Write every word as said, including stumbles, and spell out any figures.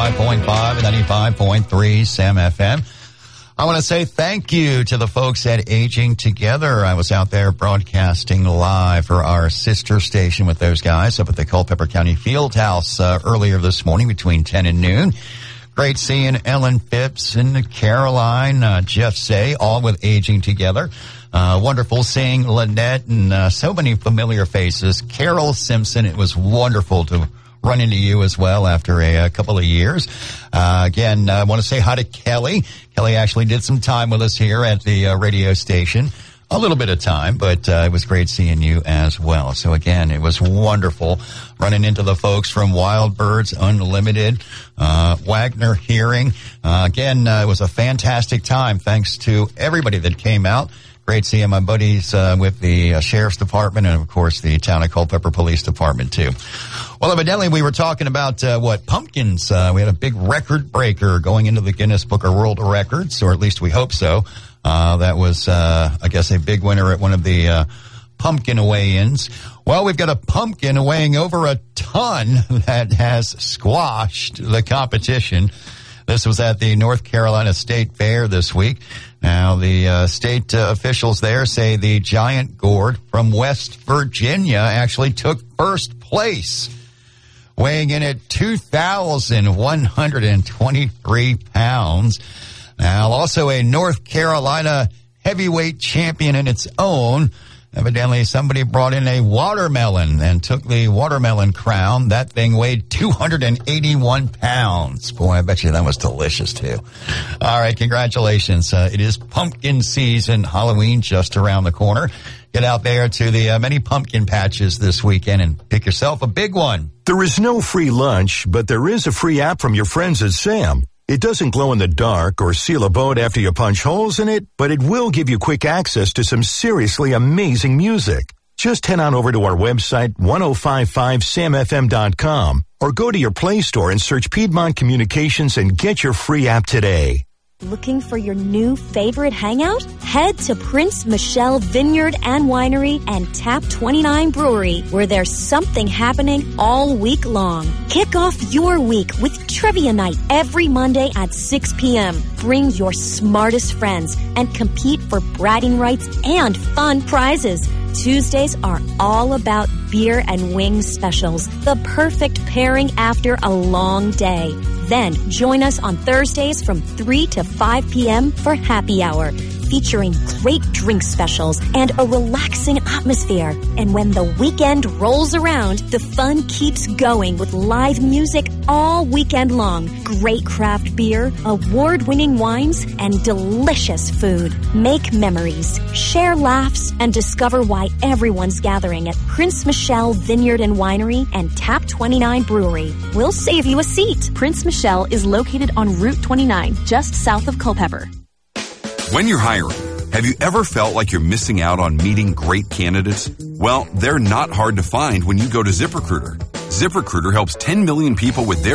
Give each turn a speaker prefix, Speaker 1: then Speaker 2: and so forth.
Speaker 1: ninety-five point five and ninety-five point three Sam F M. I want to say thank you to the folks at Aging Together. I was out there broadcasting live for our sister station with those guys up at the Culpeper County Fieldhouse uh, earlier this morning between ten and noon. Great seeing Ellen Phipps and Caroline, uh, Jeff Say, all with Aging Together. Uh, wonderful seeing Lynette and uh, so many familiar faces. Carol Simpson, it was wonderful to run into you as well after a, a couple of years. Uh, again, I want to say hi to Kelly. Kelly actually did some time with us here at the uh, radio station. A little bit of time, but uh, it was great seeing you as well. So again, it was wonderful running into the folks from Wild Birds Unlimited, uh, Wagner Hearing. Uh, again, uh, it was a fantastic time. Thanks to everybody that came out. Great seeing my buddies uh, with the uh, Sheriff's Department and, of course, the Town of Culpeper Police Department, too. Well, evidently, we were talking about, uh, what, pumpkins. Uh, we had a big record breaker going into the Guinness Book of World Records, or at least we hope so. Uh, that was, uh, I guess, a big winner at one of the uh, pumpkin weigh-ins. Well, we've got a pumpkin weighing over a ton that has squashed the competition. This was at the North Carolina State Fair this week. Now, the uh, state uh, officials there say the giant gourd from West Virginia actually took first place, weighing in at two thousand one hundred twenty-three pounds. Now, also a North Carolina heavyweight champion in its own. Evidently, somebody brought in a watermelon and took the watermelon crown. That thing weighed two hundred eighty-one pounds. Boy, I bet you that was delicious, too. All right, congratulations. Uh, it is pumpkin season, Halloween just around the corner. Get out there to the uh, many pumpkin patches this weekend and pick yourself a big one.
Speaker 2: There is no free lunch, but there is a free app from your friends at Sam. It doesn't glow in the dark or seal a boat after you punch holes in it, but it will give you quick access to some seriously amazing music. Just head on over to our website, ten fifty-five sam f m dot com, or go to your Play Store and search Piedmont Communications and get your free app today.
Speaker 3: Looking for your new favorite hangout? Head to Prince Michelle Vineyard and Winery and Tap twenty-nine Brewery, where there's something happening all week long. Kick off your week with Trivia Night every Monday at six p.m. Bring your smartest friends and compete for bragging rights and fun prizes. Tuesdays are all about beer and wings specials, the perfect pairing after a long day. Then join us on Thursdays from three to five p.m. for happy hour, featuring great drink specials and a relaxing atmosphere. And when the weekend rolls around, the fun keeps going with live music all weekend long, great craft beer, award-winning wines, and delicious food. Make memories, share laughs, and discover why everyone's gathering at Prince Michelle Vineyard and Winery and Tap twenty-nine Brewery. We'll save you a seat.
Speaker 4: Prince Michelle is located on Route twenty-nine, just south of Culpeper.
Speaker 5: When you're hiring, have you ever felt like you're missing out on meeting great candidates? Well, they're not hard to find when you go to ZipRecruiter. ZipRecruiter helps ten million people with their